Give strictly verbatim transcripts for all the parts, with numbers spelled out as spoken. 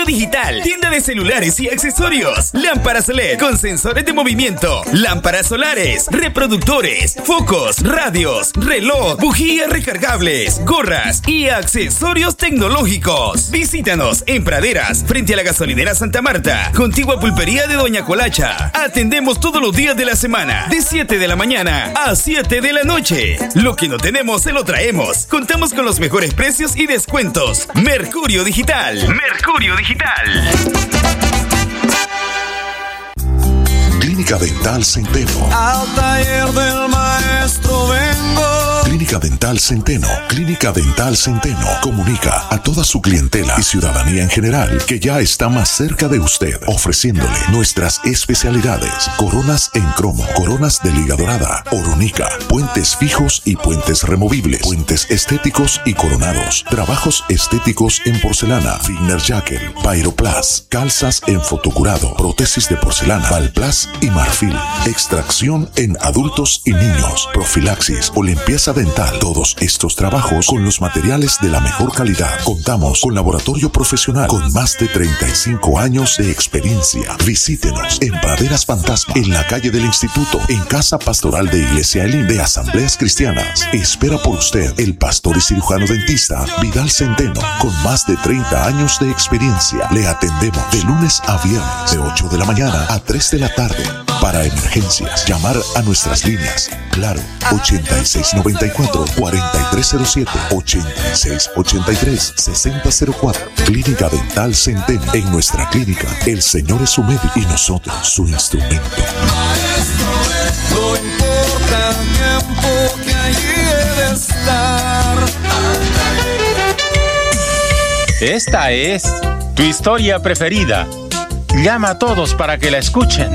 Digital, tienda de celulares y accesorios, lámparas L E D con sensores de movimiento, lámparas solares, reproductores, focos, radios, reloj, bujías recargables, gorras y accesorios tecnológicos. Visítanos en Praderas, frente a la gasolinera Santa Marta, contigua pulpería de Doña Colacha. Atendemos todos los días de la semana, de siete de la mañana a siete de la noche. Lo que no tenemos, se lo traemos. Contamos con los mejores precios y descuentos. Mercurio Digital. Mercurio Digital. Clínica Dental Centeno. Al taller del maestro vengo. Clínica Dental Centeno. Clínica Dental Centeno comunica a toda su clientela y ciudadanía en general que ya está más cerca de usted, ofreciéndole nuestras especialidades: coronas en cromo, coronas de liga dorada, oronica, puentes fijos y puentes removibles, puentes estéticos y coronados, trabajos estéticos en porcelana, Figner Jacket, Pyroplas, calzas en fotocurado, prótesis de porcelana, Valplas y marfil, extracción en adultos y niños, profilaxis o limpieza dental. Todos estos trabajos con los materiales de la mejor calidad. Contamos con laboratorio profesional con más de treinta y cinco años de experiencia. Visítenos en Praderas Fantasma, en la calle del Instituto, en Casa Pastoral de Iglesia Elim de Asambleas Cristianas. Espera por usted el pastor y cirujano dentista Vidal Centeno, con más de treinta años de experiencia. Le atendemos de lunes a viernes, de ocho de la mañana a tres de la tarde. Para emergencias, llamar a nuestras líneas. Claro, ochenta y seis noventa y cuatro, cuarenta y tres cero siete, ochenta y seis ochenta y tres, sesenta cero cuatro. Clínica Dental Centeno. En nuestra clínica, el Señor es su médico y nosotros su instrumento. No importa el tiempo que allí he de estar. Esta es tu historia preferida. Llama a todos para que la escuchen.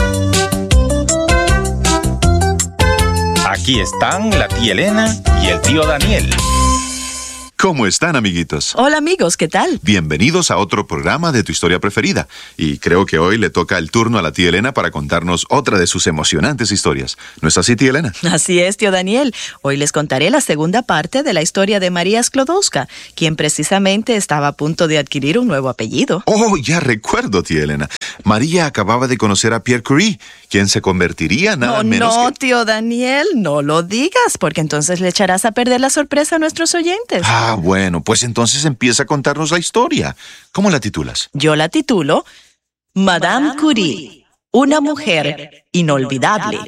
Aquí están la tía Elena y el tío Daniel. ¿Cómo están, amiguitos? Hola, amigos, ¿qué tal? Bienvenidos a otro programa de Tu Historia Preferida. Y creo que hoy le toca el turno a la tía Elena para contarnos otra de sus emocionantes historias. ¿No es así, tía Elena? Así es, tío Daniel. Hoy les contaré la segunda parte de la historia de María Sklodowska, quien precisamente estaba a punto de adquirir un nuevo apellido. Oh, ya recuerdo, tía Elena. María acababa de conocer a Pierre Curie, quien se convertiría nada no, menos No, que... tío Daniel, no lo digas, porque entonces le echarás a perder la sorpresa a nuestros oyentes. Ah, bueno, pues entonces empieza a contarnos la historia. ¿Cómo la titulas? Yo la titulo Madame Curie, una mujer inolvidable.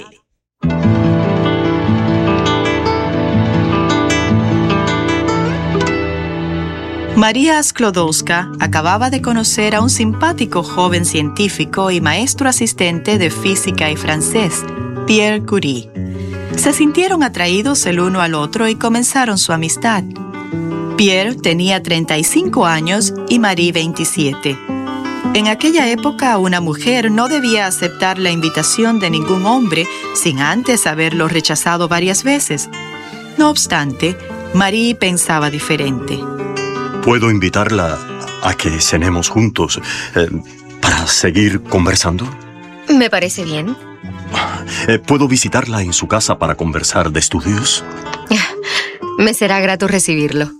María Sklodowska acababa de conocer a un simpático joven científico y maestro asistente de física y francés, Pierre Curie. Se sintieron atraídos el uno al otro y comenzaron su amistad. Pierre tenía treinta y cinco años y Marie veintisiete. En aquella época, una mujer no debía aceptar la invitación de ningún hombre sin antes haberlo rechazado varias veces. No obstante, Marie pensaba diferente. ¿Puedo invitarla a que cenemos juntos eh, para seguir conversando? Me parece bien. Eh, ¿Puedo visitarla en su casa para conversar de estudios? Me será grato recibirlo.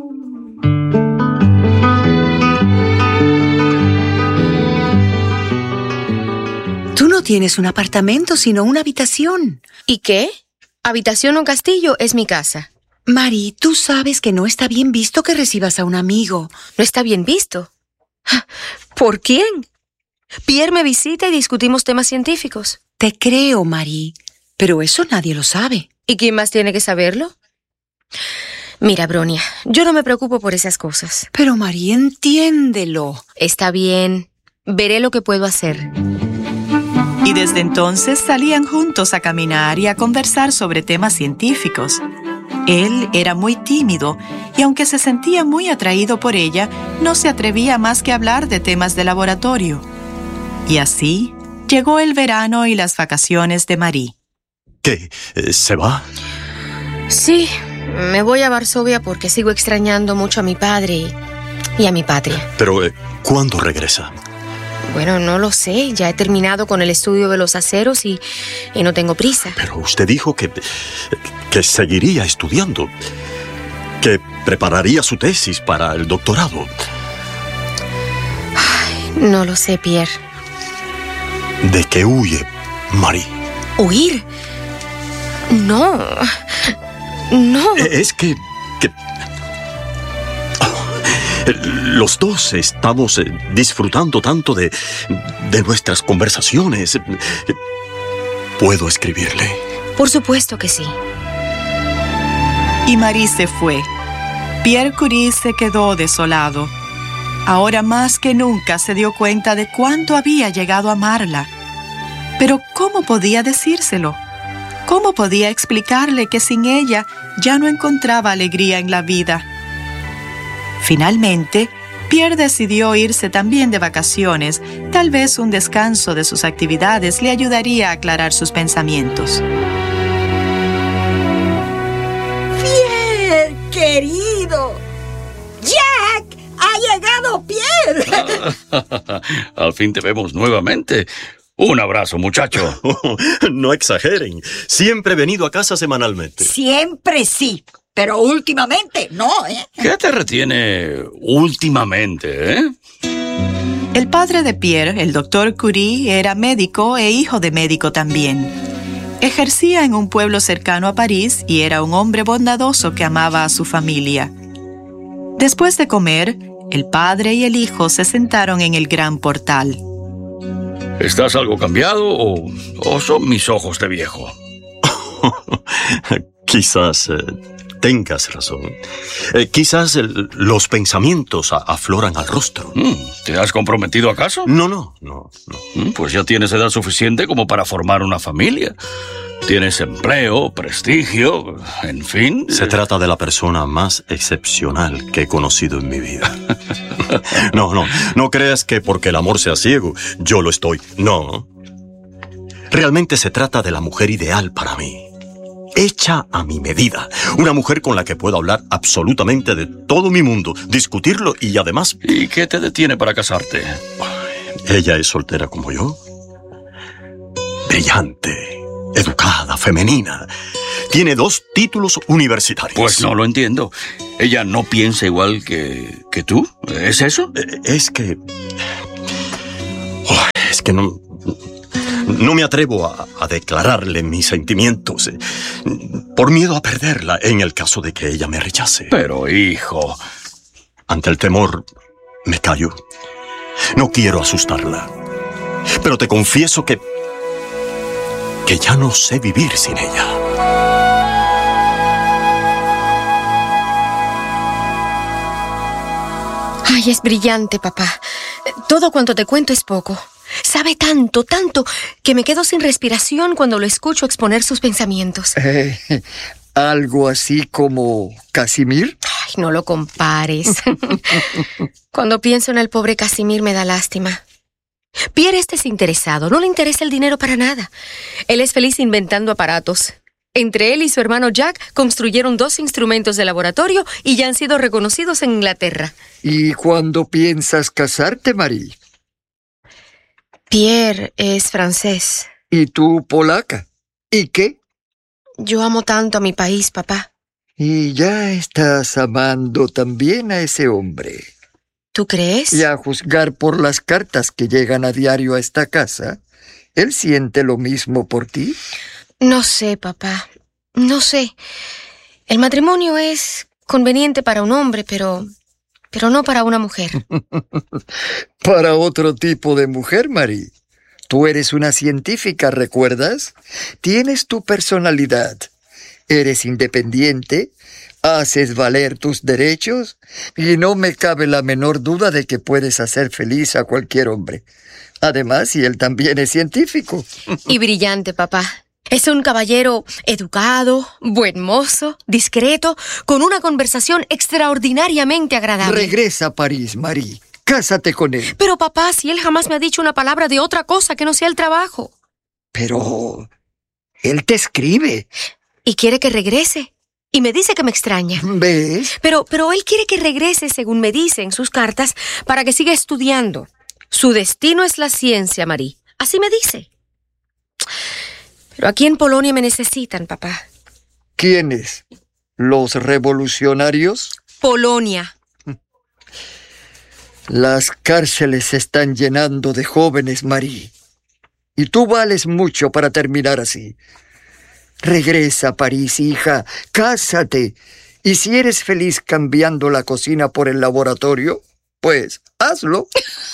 Tú no tienes un apartamento, sino una habitación. ¿Y qué? Habitación o castillo es mi casa. Marie, tú sabes que no está bien visto que recibas a un amigo. ¿No está bien visto? ¿Por quién? Pierre me visita y discutimos temas científicos. Te creo, Marie, pero eso nadie lo sabe. ¿Y quién más tiene que saberlo? Mira, Bronia, yo no me preocupo por esas cosas. Pero, Marie, entiéndelo. Está bien. Veré lo que puedo hacer. Y desde entonces salían juntos a caminar y a conversar sobre temas científicos. Él era muy tímido y aunque se sentía muy atraído por ella, no se atrevía más que a hablar de temas de laboratorio. Y así llegó el verano y las vacaciones de Marie. ¿Qué? ¿Se va? Sí, me voy a Varsovia porque sigo extrañando mucho a mi padre y, y a mi patria. Pero, eh, ¿cuándo regresa? Bueno, no lo sé. Ya he terminado con el estudio de los aceros y, y no tengo prisa. Pero usted dijo que, que seguiría estudiando, que prepararía su tesis para el doctorado. No lo sé, Pierre. ¿De qué huye, Marie? ¿Huir? No. No. Es que... que... Los dos estamos disfrutando tanto de, de nuestras conversaciones. ¿Puedo escribirle? Por supuesto que sí. Y Marie se fue. Pierre Curie se quedó desolado. Ahora más que nunca se dio cuenta de cuánto había llegado a amarla. Pero ¿cómo podía decírselo? ¿Cómo podía explicarle que sin ella ya no encontraba alegría en la vida? Finalmente, Pierre decidió irse también de vacaciones. Tal vez un descanso de sus actividades le ayudaría a aclarar sus pensamientos. ¡Pierre, querido! ¡Jack! ¡Ha llegado Pierre! Al fin te vemos nuevamente. Un abrazo, muchacho. No exageren. Siempre he venido a casa semanalmente. Siempre sí, pero últimamente no, ¿eh? ¿Qué te retiene últimamente, eh? El padre de Pierre, el doctor Curie, era médico e hijo de médico también. Ejercía en un pueblo cercano a París y era un hombre bondadoso que amaba a su familia. Después de comer, el padre y el hijo se sentaron en el gran portal. ¿Estás algo cambiado o, o son mis ojos de viejo? Quizás eh, tengas razón. Eh, quizás el, los pensamientos a, afloran al rostro. Mm, ¿Te has comprometido acaso? No, no, no, no. Mm, Pues ya tienes edad suficiente como para formar una familia. Tienes empleo, prestigio, en fin. Se trata de la persona más excepcional que he conocido en mi vida. No, no, no creas que porque el amor sea ciego, yo lo estoy. No. Realmente se trata de la mujer ideal para mí. Hecha a mi medida. Una mujer con la que puedo hablar absolutamente de todo mi mundo, discutirlo y además... ¿Y qué te detiene para casarte? Ella es soltera como yo. Brillante, educada, femenina. Tiene dos títulos universitarios. Pues no lo entiendo. ¿Ella no piensa igual que, que tú? ¿Es eso? Es que... Oh, es que no... No me atrevo a, a declararle mis sentimientos eh, por miedo a perderla en el caso de que ella me rechace. Pero, hijo... Ante el temor, me callo. No quiero asustarla. Pero te confieso que... que ya no sé vivir sin ella. Ay, es brillante, papá. Todo cuanto te cuento es poco. Sabe tanto, tanto, que me quedo sin respiración cuando lo escucho exponer sus pensamientos. Eh, ¿Algo así como Casimir? Ay, no lo compares. Cuando pienso en el pobre Casimir me da lástima. Pierre es desinteresado, no le interesa el dinero para nada. Él es feliz inventando aparatos. Entre él y su hermano Jack construyeron dos instrumentos de laboratorio y ya han sido reconocidos en Inglaterra. ¿Y cuándo piensas casarte, Marie? Pierre es francés. ¿Y tú polaca? ¿Y qué? Yo amo tanto a mi país, papá. Y ya estás amando también a ese hombre. ¿Tú crees? Y a juzgar por las cartas que llegan a diario a esta casa, ¿él siente lo mismo por ti? No sé, papá. No sé. El matrimonio es conveniente para un hombre, pero... pero no para una mujer. Para otro tipo de mujer, Marie. Tú eres una científica, ¿recuerdas? Tienes tu personalidad. Eres independiente, haces valer tus derechos y no me cabe la menor duda de que puedes hacer feliz a cualquier hombre. Además, si él también es científico. Y brillante, papá. Es un caballero educado, buen mozo, discreto, con una conversación extraordinariamente agradable. Regresa a París, Marie. Cásate con él. Pero papá, si él jamás me ha dicho una palabra de otra cosa que no sea el trabajo. Pero... él te escribe. Y quiere que regrese. Y me dice que me extraña. ¿Ves? Pero, pero él quiere que regrese, según me dice en sus cartas, para que siga estudiando. Su destino es la ciencia, Marie. Así me dice. Pero aquí en Polonia me necesitan, papá. ¿Quiénes? ¿Los revolucionarios? Polonia. Las cárceles se están llenando de jóvenes, Marie. Y tú vales mucho para terminar así. Regresa a París, hija. Cásate. Y si eres feliz cambiando la cocina por el laboratorio, pues hazlo.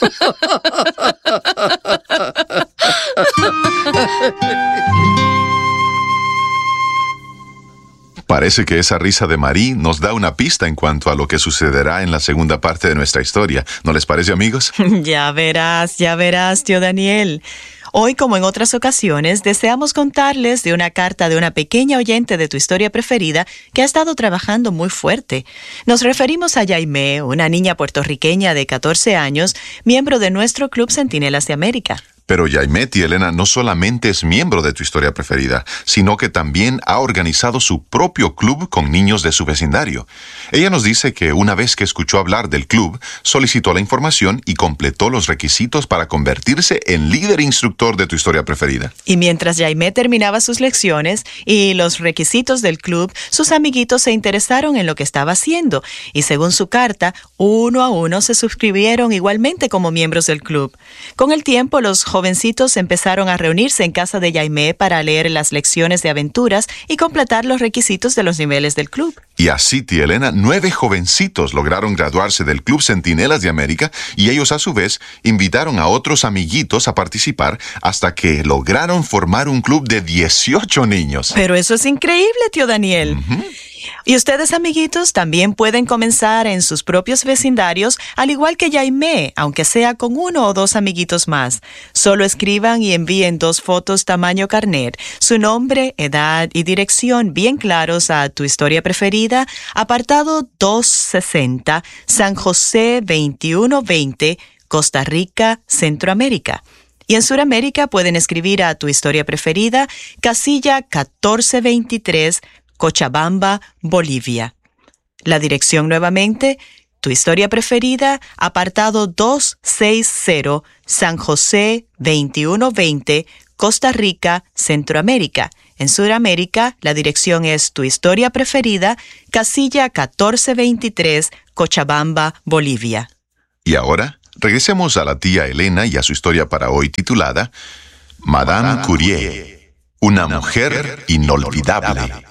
Parece que esa risa de Marie nos da una pista en cuanto a lo que sucederá en la segunda parte de nuestra historia. ¿No les parece, amigos? Ya verás, ya verás, tío Daniel. Hoy, como en otras ocasiones, deseamos contarles de una carta de una pequeña oyente de tu historia preferida que ha estado trabajando muy fuerte. Nos referimos a Yaimé, una niña puertorriqueña de catorce años, miembro de nuestro Club Centinelas de América. Pero Yaimé, tía Elena, no solamente es miembro de tu historia preferida, sino que también ha organizado su propio club con niños de su vecindario. Ella nos dice que una vez que escuchó hablar del club, solicitó la información y completó los requisitos para convertirse en líder instructor de tu historia preferida. Y mientras Yaimé terminaba sus lecciones y los requisitos del club, sus amiguitos se interesaron en lo que estaba haciendo y, según su carta, uno a uno se suscribieron igualmente como miembros del club. Con el tiempo, los jovencitos empezaron a reunirse en casa de Yaimé para leer las lecciones de aventuras y completar los requisitos de los niveles del club. Y así, tía Elena, nueve jovencitos lograron graduarse del Club Centinelas de América y ellos a su vez invitaron a otros amiguitos a participar hasta que lograron formar un club de dieciocho niños. Pero eso es increíble, tío Daniel. Uh-huh. Y ustedes, amiguitos, también pueden comenzar en sus propios vecindarios, al igual que Yaimé, aunque sea con uno o dos amiguitos más. Solo escriban y envíen dos fotos tamaño carnet, su nombre, edad y dirección bien claros a tu historia preferida, apartado doscientos sesenta, San José veintiuno veinte, Costa Rica, Centroamérica. Y en Sudamérica pueden escribir a tu historia preferida, casilla catorce veintitrés, Cochabamba, Bolivia. La dirección nuevamente, tu historia preferida, apartado doscientos sesenta, San José veintiuno veinte, Costa Rica, Centroamérica. En Sudamérica, la dirección es tu historia preferida, casilla catorce veintitrés, Cochabamba, Bolivia. Y ahora, regresemos a la tía Elena y a su historia para hoy titulada Madame, Madame Curie, una, una mujer, mujer inolvidable. inolvidable.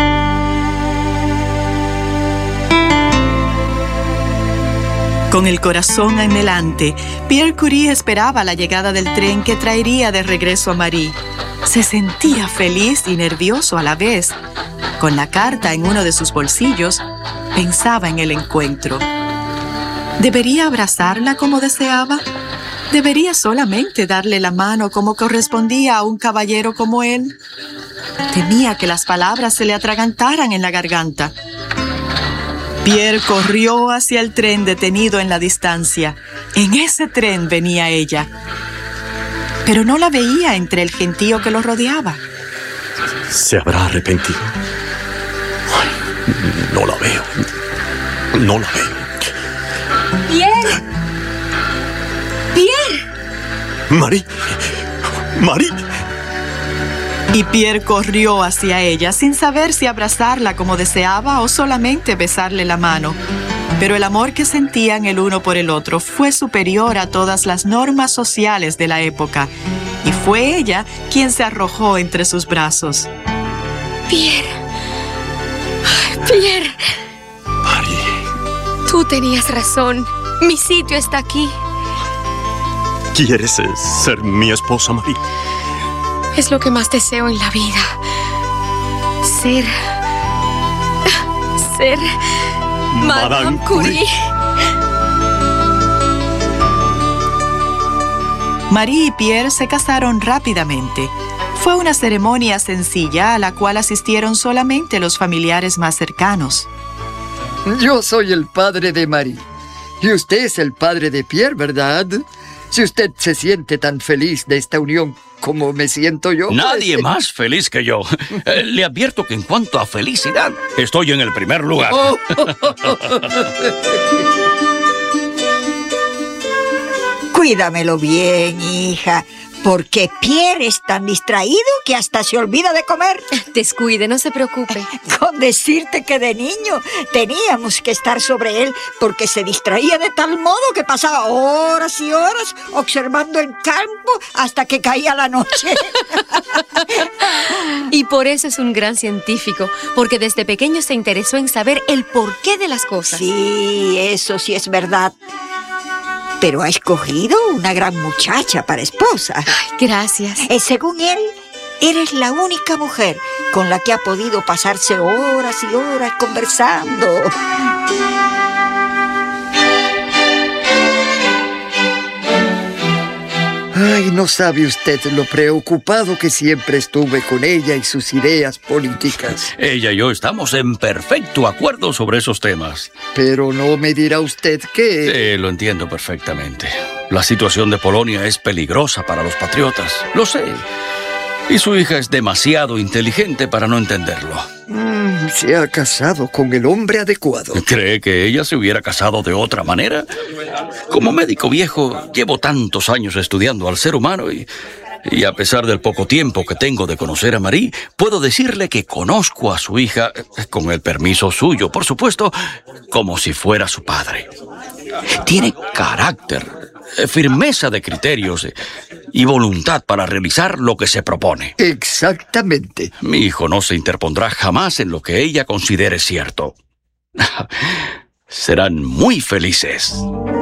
Con el corazón anhelante, Pierre Curie esperaba la llegada del tren que traería de regreso a Marie. Se sentía feliz y nervioso a la vez. Con la carta en uno de sus bolsillos, pensaba en el encuentro. ¿Debería abrazarla como deseaba? ¿Debería solamente darle la mano como correspondía a un caballero como él? Temía que las palabras se le atragantaran en la garganta. Pierre corrió hacia el tren detenido en la distancia. En ese tren venía ella. Pero no la veía entre el gentío que lo rodeaba. ¿Se habrá arrepentido? Ay, no la veo. No la veo. ¡Pierre! ¡Pierre! ¡Marie! ¡Marie! Y Pierre corrió hacia ella sin saber si abrazarla como deseaba o solamente besarle la mano. Pero el amor que sentían el uno por el otro fue superior a todas las normas sociales de la época. Y fue ella quien se arrojó entre sus brazos. Pierre. Pierre. Marie. Tú tenías razón. Mi sitio está aquí. ¿Quieres ser mi esposa, Marie? Es lo que más deseo en la vida. Ser... Ser... Madame, Madame Curie. Marie y Pierre se casaron rápidamente. Fue una ceremonia sencilla a la cual asistieron solamente los familiares más cercanos. Yo soy el padre de Marie. Y usted es el padre de Pierre, ¿verdad? Si usted se siente tan feliz de esta unión como me siento yo... Nadie pues... más feliz que yo. Eh, le advierto que en cuanto a felicidad, estoy en el primer lugar. Oh. Cuídamelo bien, hija. Porque Pierre es tan distraído que hasta se olvida de comer. Descuide, no se preocupe. Con decirte que de niño teníamos que estar sobre él porque se distraía de tal modo que pasaba horas y horas observando el campo hasta que caía la noche. Y por eso es un gran científico, porque desde pequeño se interesó en saber el porqué de las cosas. Sí, eso sí es verdad. Pero ha escogido una gran muchacha para esposa. Ay, gracias. Eh, según él, eres la única mujer con la que ha podido pasarse horas y horas conversando. Ay, no sabe usted lo preocupado que siempre estuve con ella y sus ideas políticas. Ella y yo estamos en perfecto acuerdo sobre esos temas. Pero no me dirá usted que... Sí, lo entiendo perfectamente. La situación de Polonia es peligrosa para los patriotas. Lo sé. Y su hija es demasiado inteligente para no entenderlo. Mm, se ha casado con el hombre adecuado. ¿Cree que ella se hubiera casado de otra manera? Como médico viejo, llevo tantos años estudiando al ser humano y, y a pesar del poco tiempo que tengo de conocer a Marie, puedo decirle que conozco a su hija, con el permiso suyo, por supuesto, como si fuera su padre. Tiene carácter, firmeza de criterios y voluntad para realizar lo que se propone. Exactamente. Mi hijo no se interpondrá jamás en lo que ella considere cierto. Serán muy felices.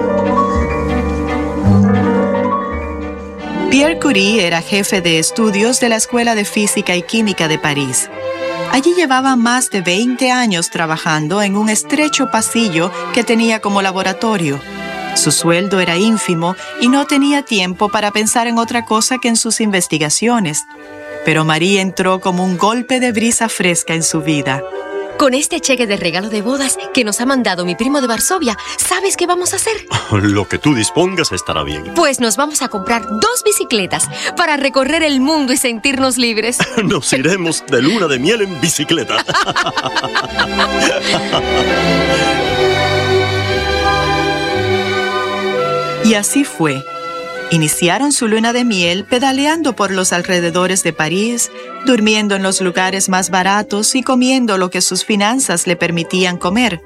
Pierre Curie era jefe de estudios de la Escuela de Física y Química de París. Allí llevaba más de veinte años trabajando en un estrecho pasillo que tenía como laboratorio. Su sueldo era ínfimo y no tenía tiempo para pensar en otra cosa que en sus investigaciones. Pero Marie entró como un golpe de brisa fresca en su vida. Con este cheque de regalo de bodas que nos ha mandado mi primo de Varsovia, ¿sabes qué vamos a hacer? Lo que tú dispongas estará bien. Pues nos vamos a comprar dos bicicletas para recorrer el mundo y sentirnos libres. Nos iremos de luna de miel en bicicleta. Y así fue. Iniciaron su luna de miel pedaleando por los alrededores de París, durmiendo en los lugares más baratos y comiendo lo que sus finanzas le permitían comer.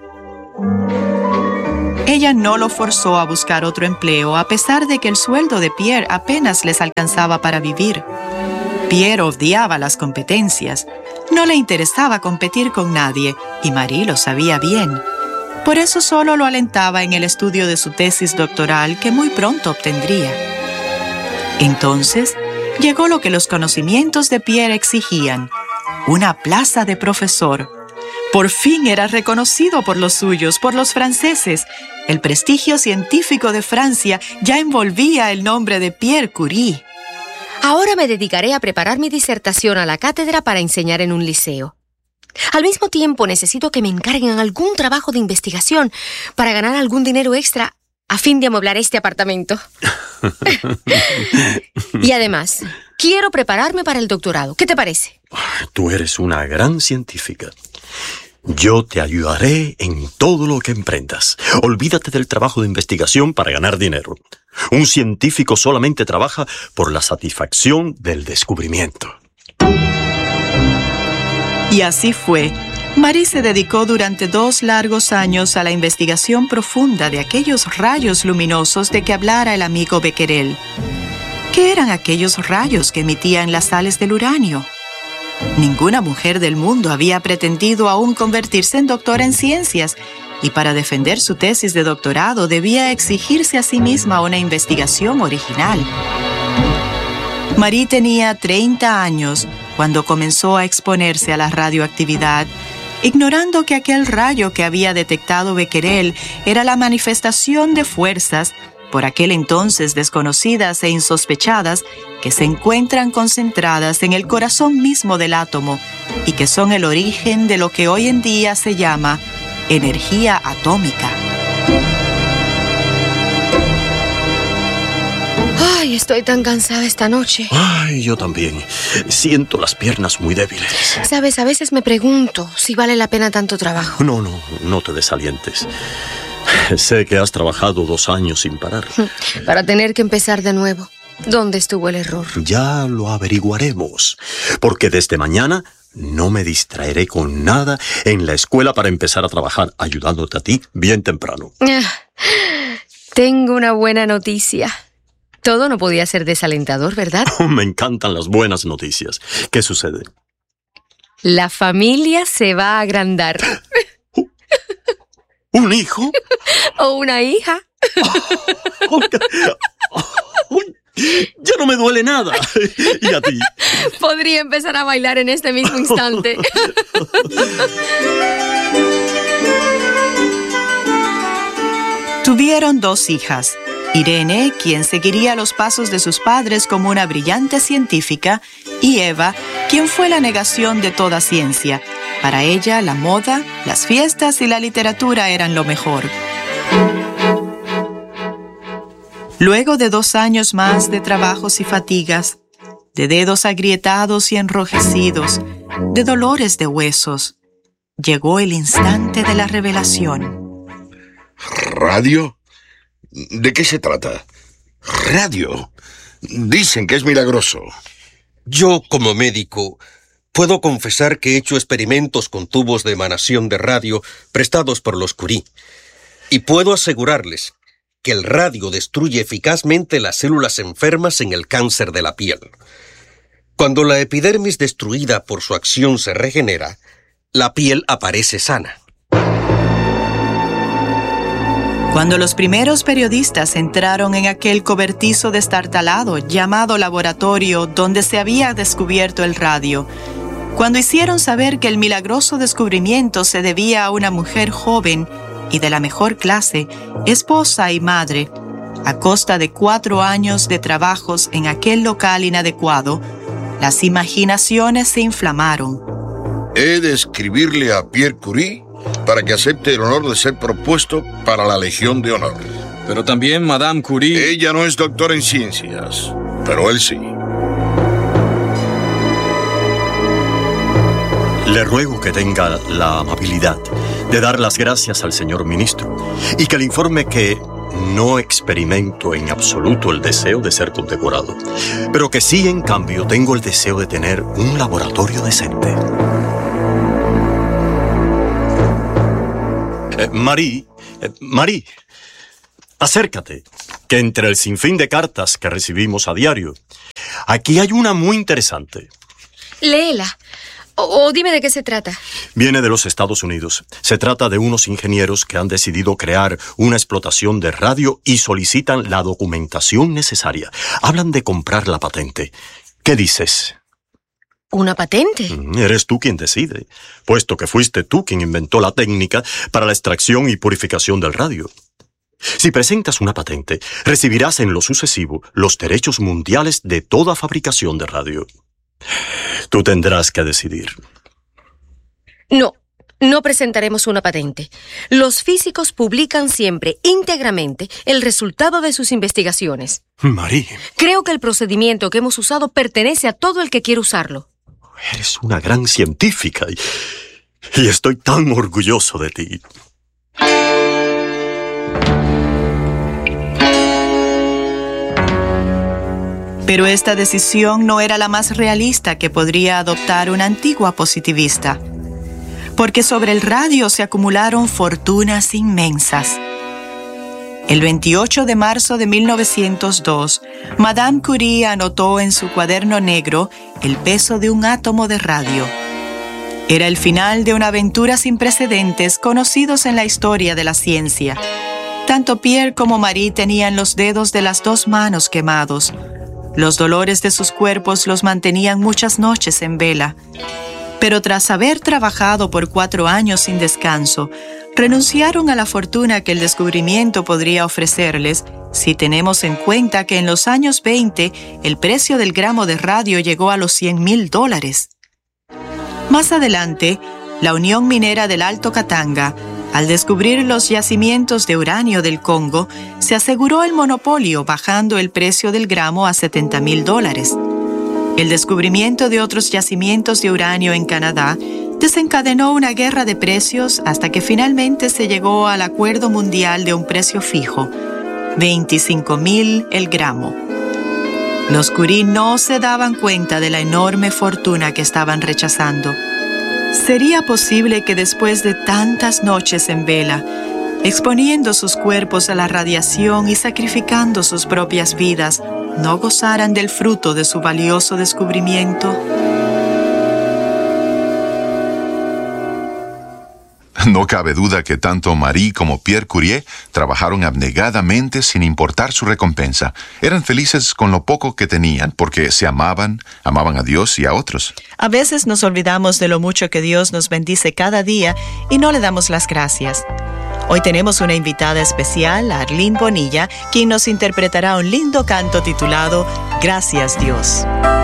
Ella no lo forzó a buscar otro empleo, a pesar de que el sueldo de Pierre apenas les alcanzaba para vivir. Pierre odiaba las competencias. No le interesaba competir con nadie, y Marie lo sabía bien. Por eso solo lo alentaba en el estudio de su tesis doctoral que muy pronto obtendría. Entonces, llegó lo que los conocimientos de Pierre exigían, una plaza de profesor. Por fin era reconocido por los suyos, por los franceses. El prestigio científico de Francia ya envolvía el nombre de Pierre Curie. Ahora me dedicaré a preparar mi disertación a la cátedra para enseñar en un liceo. Al mismo tiempo, necesito que me encarguen algún trabajo de investigación para ganar algún dinero extra a fin de amueblar este apartamento. Y además, quiero prepararme para el doctorado. ¿Qué te parece? Tú eres una gran científica. Yo te ayudaré en todo lo que emprendas. Olvídate del trabajo de investigación para ganar dinero. Un científico solamente trabaja por la satisfacción del descubrimiento. Y así fue. Marie se dedicó durante dos largos años a la investigación profunda de aquellos rayos luminosos de que hablara el amigo Becquerel. ¿Qué eran aquellos rayos que emitían las sales del uranio? Ninguna mujer del mundo había pretendido aún convertirse en doctora en ciencias, y para defender su tesis de doctorado debía exigirse a sí misma una investigación original. Marie tenía treinta años cuando comenzó a exponerse a la radioactividad, ignorando que aquel rayo que había detectado Becquerel era la manifestación de fuerzas, por aquel entonces desconocidas e insospechadas, que se encuentran concentradas en el corazón mismo del átomo y que son el origen de lo que hoy en día se llama energía atómica. Ay, estoy tan cansada esta noche. Ay, yo también. Siento las piernas muy débiles. Sabes, a veces me pregunto si vale la pena tanto trabajo. No, no, no te desalientes. Sé que has trabajado dos años sin parar. Para tener que empezar de nuevo. ¿Dónde estuvo el error? Ya lo averiguaremos, porque desde mañana no me distraeré con nada en la escuela para empezar a trabajar ayudándote a ti bien temprano. Ah, tengo una buena noticia. Todo no podía ser desalentador, ¿verdad? Me encantan las buenas noticias. ¿Qué sucede? La familia se va a agrandar. ¿Un hijo? ¿O una hija? Ya no me duele nada. ¿Y a ti? Podría empezar a bailar en este mismo instante. Tuvieron dos hijas. Irene, quien seguiría los pasos de sus padres como una brillante científica, y Eva, quien fue la negación de toda ciencia. Para ella, la moda, las fiestas y la literatura eran lo mejor. Luego de dos años más de trabajos y fatigas, de dedos agrietados y enrojecidos, de dolores de huesos, llegó el instante de la revelación. ¿Radio? ¿De qué se trata? ¿Radio? Dicen que es milagroso. Yo, como médico, puedo confesar que he hecho experimentos con tubos de emanación de radio prestados por los Curie. Y puedo asegurarles que el radio destruye eficazmente las células enfermas en el cáncer de la piel. Cuando la epidermis destruida por su acción se regenera, la piel aparece sana. Cuando los primeros periodistas entraron en aquel cobertizo destartalado llamado laboratorio donde se había descubierto el radio, cuando hicieron saber que el milagroso descubrimiento se debía a una mujer joven y de la mejor clase, esposa y madre, a costa de cuatro años de trabajos en aquel local inadecuado, las imaginaciones se inflamaron. He de escribirle a Pierre Curie para que acepte el honor de ser propuesto para la Legión de Honor. Pero también Madame Curie... Ella no es doctora en ciencias, pero él sí. Le ruego que tenga la amabilidad de dar las gracias al señor ministro y que le informe que no experimento en absoluto el deseo de ser condecorado, pero que sí, en cambio, tengo el deseo de tener un laboratorio decente. Eh, Marie, eh, Marie, acércate, que entre el sinfín de cartas que recibimos a diario, aquí hay una muy interesante. Léela. O, o dime de qué se trata. Viene de los Estados Unidos. Se trata de unos ingenieros que han decidido crear una explotación de radio y solicitan la documentación necesaria. Hablan de comprar la patente. ¿Qué dices? ¿Una patente? Eres tú quien decide, puesto que fuiste tú quien inventó la técnica para la extracción y purificación del radio. Si presentas una patente, recibirás en lo sucesivo los derechos mundiales de toda fabricación de radio. Tú tendrás que decidir. No, no presentaremos una patente. Los físicos publican siempre, íntegramente, el resultado de sus investigaciones. Marie. Creo que el procedimiento que hemos usado pertenece a todo el que quiere usarlo. Eres una gran científica y, y estoy tan orgulloso de ti. Pero esta decisión no era la más realista que podría adoptar una antigua positivista, porque sobre el radio se acumularon fortunas inmensas. El veintiocho de marzo de mil novecientos dos, Madame Curie anotó en su cuaderno negro el peso de un átomo de radio. Era el final de una aventura sin precedentes conocidos en la historia de la ciencia. Tanto Pierre como Marie tenían los dedos de las dos manos quemados. Los dolores de sus cuerpos los mantenían muchas noches en vela. Pero tras haber trabajado por cuatro años sin descanso, renunciaron a la fortuna que el descubrimiento podría ofrecerles, si tenemos en cuenta que en los años veinte el precio del gramo de radio llegó a los cien mil dólares. Más adelante, la Unión Minera del Alto Katanga, al descubrir los yacimientos de uranio del Congo, se aseguró el monopolio bajando el precio del gramo a setenta mil dólares. El descubrimiento de otros yacimientos de uranio en Canadá desencadenó una guerra de precios hasta que finalmente se llegó al acuerdo mundial de un precio fijo, veinticinco mil el gramo. Los Curie no se daban cuenta de la enorme fortuna que estaban rechazando. ¿Sería posible que después de tantas noches en vela, exponiendo sus cuerpos a la radiación y sacrificando sus propias vidas, no gozaran del fruto de su valioso descubrimiento? No cabe duda que tanto Marie como Pierre Curie trabajaron abnegadamente sin importar su recompensa. Eran felices con lo poco que tenían porque se amaban, amaban a Dios y a otros. A veces nos olvidamos de lo mucho que Dios nos bendice cada día y no le damos las gracias. Hoy tenemos una invitada especial, Arlene Bonilla, quien nos interpretará un lindo canto titulado Gracias Dios.